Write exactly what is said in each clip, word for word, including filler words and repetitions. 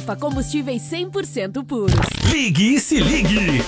Copa Combustíveis cem por cento puros. Ligue e se ligue!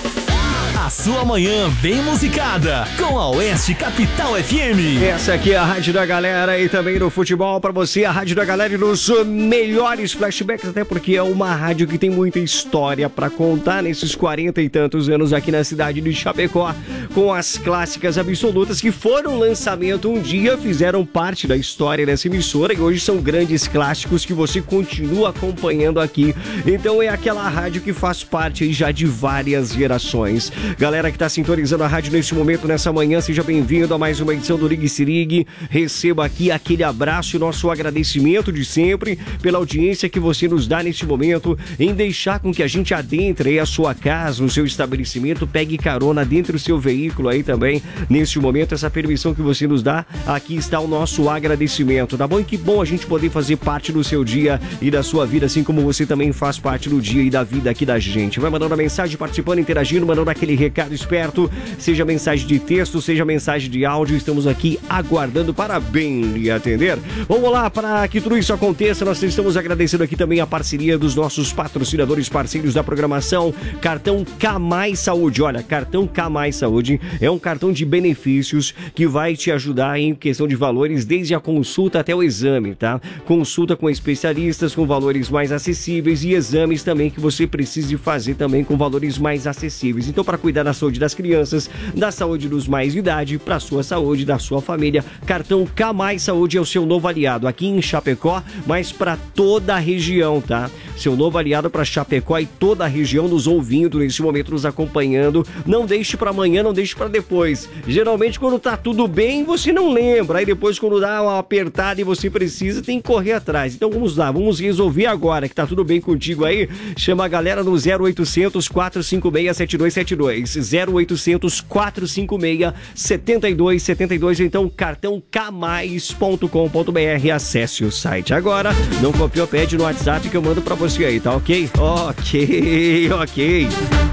A sua manhã bem musicada com a Oeste Capital F M. Essa aqui é a Rádio da Galera e também no futebol pra você, a Rádio da Galera e nos melhores flashbacks, até porque é uma rádio que tem muita história pra contar nesses quarenta e tantos anos aqui na cidade de Chapecó, com as clássicas absolutas que foram lançamento um dia, fizeram parte da história dessa emissora e hoje são grandes clássicos que você continua acompanhando aqui. Então é aquela rádio que faz parte aí já de várias gerações. Galera que está sintonizando a rádio nesse momento, nessa manhã, seja bem-vindo a mais uma edição do Ligue Se Ligue. Receba aqui aquele abraço e nosso agradecimento de sempre pela audiência que você nos dá nesse momento, em deixar com que a gente adentre aí a sua casa, o seu estabelecimento, pegue carona dentro do seu veículo aí também. Nesse momento, essa permissão que você nos dá, aqui está o nosso agradecimento, tá bom? E que bom a gente poder fazer parte do seu dia e da sua vida, assim como você também faz parte do dia e da vida aqui da gente. Vai mandando a mensagem, participando, interagindo, mandando aquele recado esperto, seja mensagem de texto, seja mensagem de áudio, estamos aqui aguardando para bem lhe atender. Vamos lá, para que tudo isso aconteça, nós estamos agradecendo aqui também a parceria dos nossos patrocinadores, parceiros da programação, cartão K Mais Saúde. Olha, cartão K Mais Saúde é um cartão de benefícios que vai te ajudar em questão de valores, desde a consulta até o exame, tá? Consulta com especialistas com valores mais acessíveis e exames também que você precise fazer também com valores mais acessíveis. Então, para cuidar da saúde das crianças, da saúde dos mais de idade, para sua saúde, da sua família, cartão K Mais Saúde é o seu novo aliado aqui em Chapecó, mas para toda a região, tá? Seu novo aliado para Chapecó e toda a região nos ouvindo nesse momento, nos acompanhando. Não deixe para amanhã, não deixe para depois. Geralmente quando tá tudo bem, você não lembra. Aí depois quando dá uma apertada e você precisa, tem que correr atrás. Então vamos lá, vamos resolver agora que tá tudo bem contigo aí. Chama a galera no zero oitocentos, quatro cinco seis, sete dois sete dois. zero oitocentos, quatro cinco seis, sete dois sete dois, ou então cartão k mais ponto com ponto b r. Acesse o site agora. Não copiou, pede no WhatsApp que eu mando pra você aí, tá ok? Ok, ok.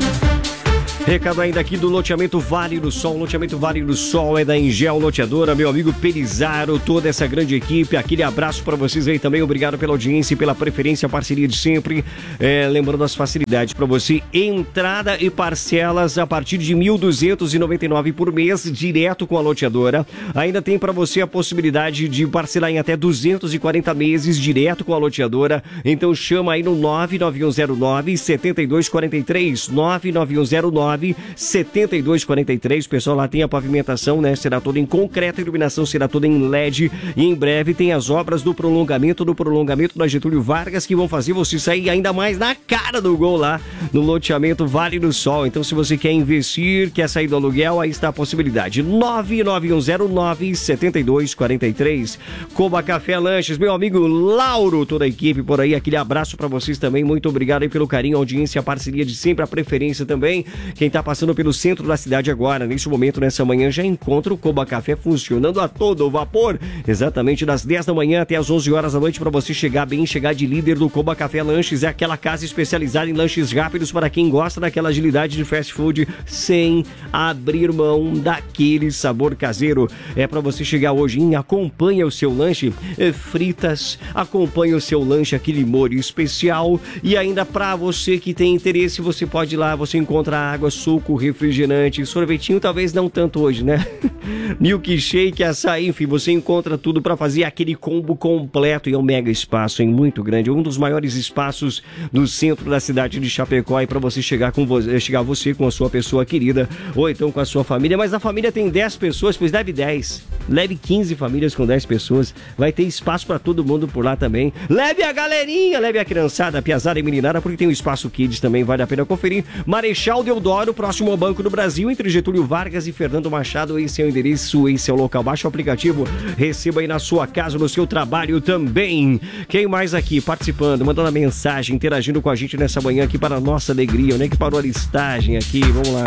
Recado ainda aqui do loteamento Vale do Sol. Loteamento Vale do Sol é da Engel Loteadora, meu amigo Pelizaro, toda essa grande equipe. Aquele abraço para vocês aí também. Obrigado pela audiência e pela preferência, parceria de sempre. É, lembrando as facilidades para você: entrada e parcelas a partir de mil duzentos e noventa e nove reais por mês, direto com a loteadora. Ainda tem para você a possibilidade de parcelar em até duzentos e quarenta meses, direto com a loteadora. Então chama aí no nove nove um zero nove, sete dois quatro três, nove nove um zero nove, sete dois quatro três. O pessoal lá tem a pavimentação, né? Será toda em concreto, a iluminação será toda em L E D e em breve tem as obras do prolongamento do prolongamento da Getúlio Vargas que vão fazer você sair ainda mais na cara do gol lá no loteamento Vale do Sol. Então se você quer investir, quer sair do aluguel, aí está a possibilidade. nove nove um zero nove, sete dois quatro três. Coba Café Lanches, meu amigo Lauro, toda a equipe por aí, aquele abraço para vocês também. Muito obrigado aí pelo carinho, audiência, a parceria de sempre, a preferência também. Quem está passando pelo centro da cidade agora, nesse momento, nessa manhã, já encontra o Coba Café funcionando a todo vapor, exatamente das dez da manhã até as onze horas da noite, para você chegar bem, chegar de líder do Coba Café Lanches. É aquela casa especializada em lanches rápidos para quem gosta daquela agilidade de fast food, sem abrir mão daquele sabor caseiro. É para você chegar hoje em acompanha o seu lanche, é, fritas, acompanha o seu lanche, aquele molho especial. E ainda para você que tem interesse, você pode ir lá, você encontra água, suco, refrigerante, sorvetinho, talvez não tanto hoje, né? Milkshake, açaí, enfim, você encontra tudo para fazer aquele combo completo. E é um mega espaço, hein? Muito grande, um dos maiores espaços do centro da cidade de Chapecó, e para você chegar com você, chegar você com a sua pessoa querida, ou então com a sua família. Mas a família tem dez pessoas, pois leve dez, leve quinze famílias com dez pessoas, vai ter espaço para todo mundo por lá também. Leve a galerinha, leve a criançada, a piazada e meninada, porque tem o espaço Kids também, vale a pena conferir. Marechal Deodoro, próximo ao Banco do Brasil, entre Getúlio Vargas e Fernando Machado. Esse é o endereço, esse é o local. Baixa o aplicativo, receba aí na sua casa, no seu trabalho também. Quem mais aqui participando, mandando a mensagem, interagindo com a gente nessa manhã aqui para a nossa alegria, né? Que parou a listagem aqui, vamos lá.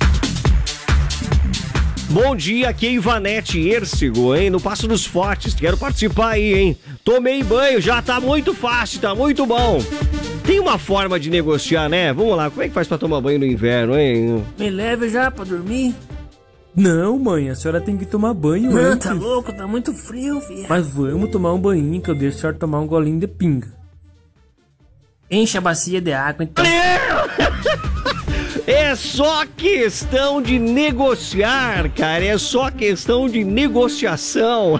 Bom dia, aqui é Ivanete Ercego, hein? No Passo dos Fortes, quero participar aí, hein? Tomei banho, já tá muito fácil, tá muito bom. Tem uma forma de negociar, né? Vamos lá, como é que faz pra tomar banho no inverno, hein? Me leve já pra dormir? Não, mãe, a senhora tem que tomar banho Não, antes. tá louco, tá muito frio, filha. Mas vamos tomar um banhinho que eu deixo a senhora tomar um golinho de pinga. enche a bacia de água, então. É só questão de negociar, cara. É só questão de negociação.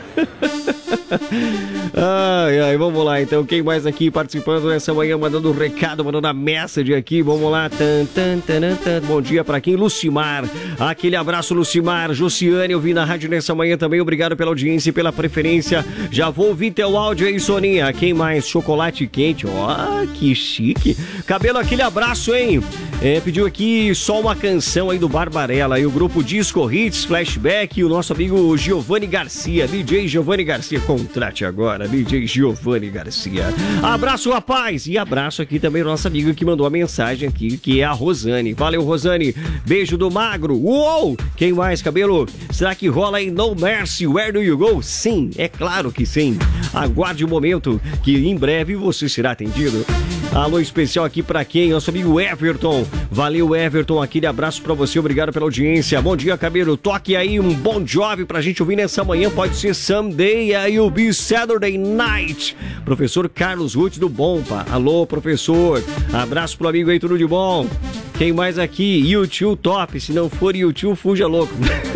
Ai, ai, vamos lá então. Quem mais aqui participando nessa manhã, mandando um recado, mandando a message aqui. Vamos lá. Tan, tan, tan, tan. Bom dia pra quem? Lucimar. Aquele abraço, Lucimar. Josiane, eu vim na rádio nessa manhã também. Obrigado pela audiência e pela preferência. Já vou ouvir teu áudio aí, Soninha. Quem mais? Chocolate quente. Ó, que chique. Cabelo, aquele abraço, hein? É, pediu aqui só uma canção aí do Barbarella. E o grupo Disco Hits, Flashback. E o nosso amigo Giovanni Garcia. D J Giovanni Garcia. Contrate agora, D J Giovanni Garcia. Abraço, rapaz! E abraço aqui também o nosso amigo que mandou a mensagem aqui, que é a Rosane. Valeu, Rosane! Beijo do Magro! Uou! Quem mais, Cabelo? Será que rola aí No Mercy, Where Do You Go? Sim, é claro que sim. Aguarde o momento que em breve você será atendido. Alô especial aqui pra quem? Nosso amigo Everton. Valeu, Everton. Aquele abraço pra você. Obrigado pela audiência. Bom dia, Cabelo. Toque aí um Bon Jovi pra gente ouvir nessa manhã. Pode ser Someday I'll Be Saturday Night. Professor Carlos Ruth do Bompa. Alô, professor. Abraço pro amigo aí, tudo de bom. Quem mais aqui? YouTube top. Se não for YouTube, fuja louco.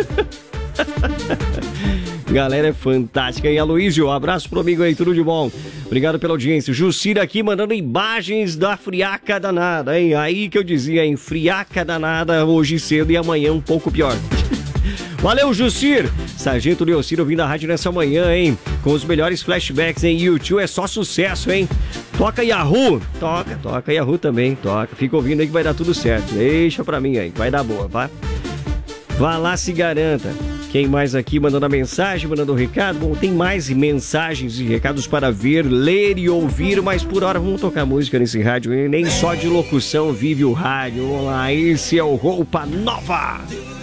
Galera é fantástica. E Aloysio, abraço pro amigo aí, tudo de bom. Obrigado pela audiência. Jucira aqui mandando imagens da friaca danada, hein? Aí que eu dizia, hein? Friaca danada hoje cedo e amanhã um pouco pior. Valeu, Jucir! Sargento Leociro vindo da rádio nessa manhã, hein? Com os melhores flashbacks em YouTube, é só sucesso, hein? Toca Yahoo! Toca, toca Yahoo também, toca. Fica ouvindo aí que vai dar tudo certo. Deixa pra mim aí, que vai dar boa, vai? Vá lá, se garanta. Quem mais aqui mandando a mensagem, mandando o recado? Bom, tem mais mensagens e recados para ver, ler e ouvir, mas por hora vamos tocar música nesse rádio. Nem só de locução vive o rádio. Vamos lá, esse é o Roupa Nova.